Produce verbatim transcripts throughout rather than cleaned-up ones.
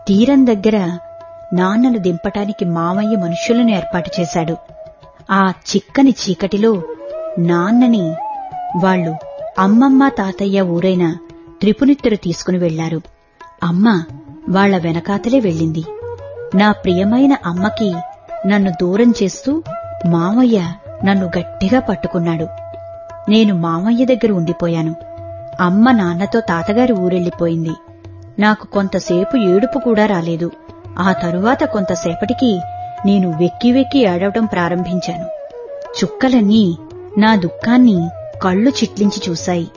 తీరం దగ్గర నాన్నను దింపటానికి మామయ్య మనుష్యులను ఏర్పాటు చేశాడు. ఆ చిక్కని చీకటిలో నాన్నని వాళ్లు అమ్మమ్మ తాతయ్య ఊరైన త్రిపునిత్తురు తీసుకుని వెళ్లారు. అమ్మ వాళ్ల వెనకాతలే వెళ్ళింది. నా ప్రియమైన అమ్మకి నన్ను దూరం చేస్తూ మామయ్య నన్ను గట్టిగా పట్టుకున్నాడు. నేను మామయ్య దగ్గర ఉండిపోయాను. అమ్మ నాన్నతో తాతగారి ఊరెళ్లిపోయింది. నాకు కొంతసేపు ఏడుపు కూడా రాలేదు. ఆ తరువాత కొంతసేపటికి నేను వెక్కి వెక్కి ఏడవడం ప్రారంభించాను. చుక్కలన్నీ నా దుఃఖాన్ని కళ్ళు చిట్లించి చూశాయి.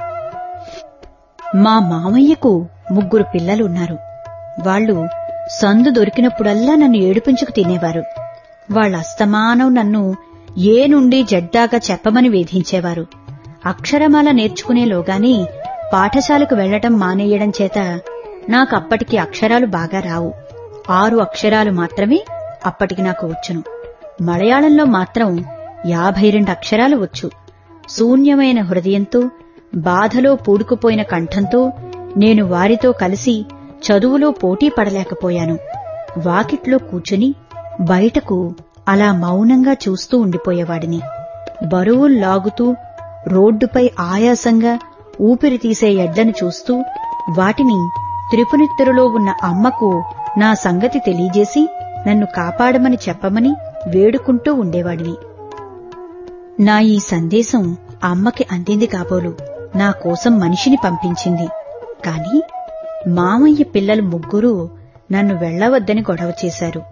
మా మామయ్యకు ముగ్గురు పిల్లలున్నారు. వాళ్లు సందు దొరికినప్పుడల్లా నన్ను ఏడిపించుకు తినేవారు. వాళ్ళ అస్తమానం నన్ను ఏ నుండి జడ్దాగా చెప్పమని వేధించేవారు. అక్షరమాల నేర్చుకునేలోగానే పాఠశాలకు వెళ్లటం మానేయడం చేత నాకప్పటికి అక్షరాలు బాగా రావు. ఆరు అక్షరాలు మాత్రమే అప్పటికి నాకు వచ్చును. మలయాళంలో మాత్రం యాభై రెండు అక్షరాలు వచ్చు. శూన్యమైన హృదయంతో, బాధలో పూడుకుపోయిన కంఠంతో నేను వారితో కలిసి చదువులో పోటీ పడలేకపోయాను. వాకిట్లో కూర్చుని బయటకు అలా మౌనంగా చూస్తూ ఉండిపోయేవాడిని. బరువులు లాగుతూ రోడ్డుపై ఆయాసంగా ఊపిరి తీసే ఎడ్లను చూస్తూ వాటిని త్రిపునిత్తురులో ఉన్న అమ్మకు నా సంగతి తెలియజేసి నన్ను కాపాడమని చెప్పమని వేడుకుంటూ ఉండేవాడిని. నా ఈ సందేశం అమ్మకి అందింది కాబోలు. నా కోసం మనిషిని పంపించింది. కాని మామయ్య పిల్లలు ముగ్గురూ నన్ను వెళ్లవద్దని గొడవ చేశారు.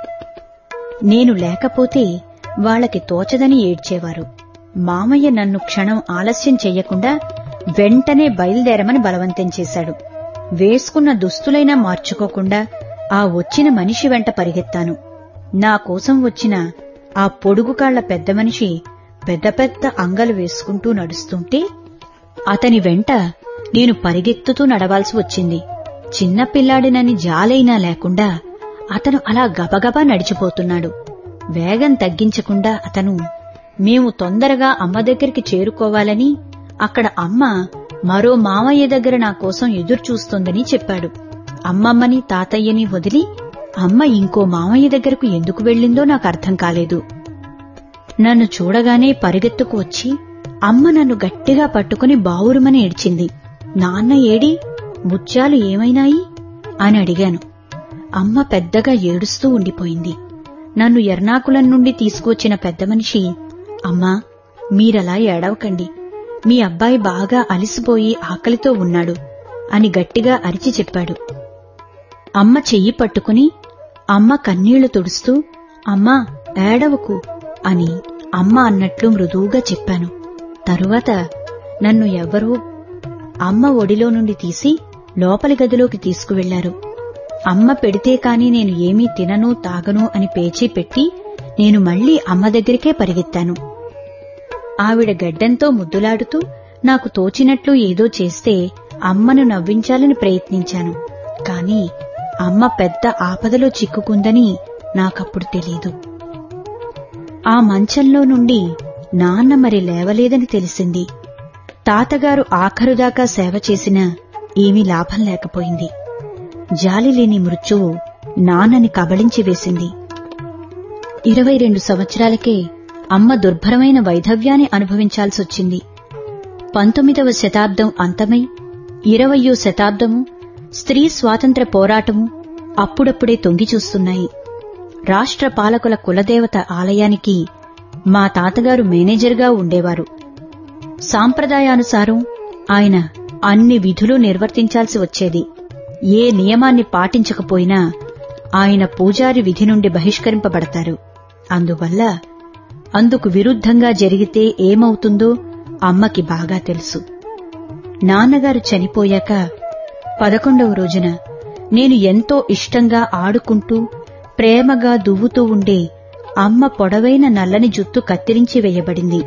నేను లేకపోతే వాళ్లకి తోచదని ఏడ్చేవారు. మామయ్య నన్ను క్షణం ఆలస్యం చెయ్యకుండా వెంటనే బయలుదేరమని బలవంతం చేశాడు. వేసుకున్న దుస్తులైనా మార్చుకోకుండా ఆ వచ్చిన మనిషి వెంట పరిగెత్తాను. నా కోసం వచ్చిన ఆ పొడుగుకాళ్ల పెద్ద మనిషి పెద్ద పెద్ద అంగలు వేసుకుంటూ నడుస్తుంటే అతని వెంట నేను పరిగెత్తుతూ నడవాల్సి వచ్చింది. చిన్నపిల్లాడినని జాలైనా లేకుండా అతను అలా గబగబా నడిచిపోతున్నాడు. వేగం తగ్గించకుండా అతను మేము తొందరగా అమ్మ దగ్గరికి చేరుకోవాలని, అక్కడ అమ్మ మరో మామయ్య దగ్గర నా కోసం ఎదురుచూస్తోందని చెప్పాడు. అమ్మమ్మని తాతయ్యని వదిలి అమ్మ ఇంకో మామయ్య దగ్గరకు ఎందుకు వెళ్ళిందో నాకు అర్థం కాలేదు. నన్ను చూడగానే పరిగెత్తుకు వచ్చి అమ్మ నన్ను గట్టిగా పట్టుకుని బావురుమని ఏడ్చింది. నాన్న ఏడి? ముత్యాలు ఏమైనాయి అని అడిగాను. అమ్మ పెద్దగా ఏడుస్తూ ఉండిపోయింది. నన్ను ఎర్నాకులం నుండి తీసుకువచ్చిన పెద్ద మనిషి, అమ్మా మీరలా ఏడవకండి, మీ అబ్బాయి బాగా అలిసిపోయి ఆకలితో ఉన్నాడు అని గట్టిగా అరిచి చెప్పాడు. అమ్మ చెయ్యి పట్టుకుని అమ్మ కన్నీళ్లు తుడుస్తూ, అమ్మా ఏడవకు అని అమ్మ అన్నట్లు మృదువుగా చెప్పాను. తరువాత నన్ను ఎవ్వరూ అమ్మ ఒడిలో నుండి తీసి లోపలి గదిలోకి తీసుకువెళ్లారు. అమ్మ పెడితే కాని నేను ఏమీ తినను తాగను అని పేచీ పెట్టి నేను మళ్లీ అమ్మ దగ్గరికే పరిగెత్తాను. ఆవిడ గడ్డంతో ముద్దులాడుతూ నాకు తోచినట్లు ఏదో చేస్తే అమ్మను నవ్వించాలని ప్రయత్నించాను. కాని అమ్మ పెద్ద ఆపదలో చిక్కుకుందని నాకప్పుడు తెలీదు. ఆ మంచంలో నుండి నాన్న మరి లేవలేదని తెలిసింది. తాతగారు ఆఖరుదాకా సేవ చేసినా ఏమీ లాభం లేకపోయింది. జాలిలేని మృత్యువు నాన్నని కబళించి వేసింది. ఇరవై రెండు సంవత్సరాలకే అమ్మ దుర్భరమైన వైధవ్యాన్ని అనుభవించాల్సొచ్చింది. పంతొమ్మిదవ శతాబ్దం అంతమై ఇరవయో శతాబ్దము స్త్రీ స్వాతంత్ర్య పోరాటము అప్పుడప్పుడే తొంగిచూస్తున్నాయి. రాష్ట్ర పాలకుల కులదేవత ఆలయానికి మా తాతగారు మేనేజర్గా ఉండేవారు. సాంప్రదాయానుసారం ఆయన అన్ని విధులు నిర్వర్తించాల్సి వచ్చేది. ఏ నియమాన్ని పాటించకపోయినా ఆయన పూజారి విధి నుండి బహిష్కరింపబడతారు. అందువల్ల అందుకు విరుద్ధంగా జరిగితే ఏమవుతుందో అమ్మకి బాగా తెలుసు. నాన్నగారు చనిపోయాక పదకొండవ రోజున నేను ఎంతో ఇష్టంగా ఆడుకుంటూ ప్రేమగా దువ్వుతూ ఉండే అమ్మ పొడవైన నల్లని జుత్తు కత్తిరించి వేయబడింది.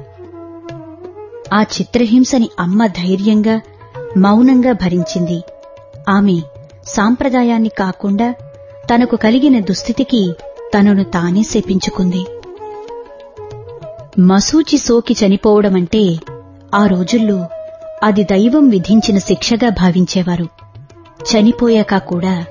ఆ చిత్రహింసని అమ్మ ధైర్యంగా మౌనంగా భరించింది. ఆమె సాంప్రదాయాన్ని కాకుండా తనకు కలిగిన దుస్థితికి తనను తానే శపించుకుంది. మసూచి సోకి చనిపోవడమంటే ఆ రోజుల్లో అది దైవం విధించిన శిక్షగా భావించేవారు. చనిపోయాక కూడా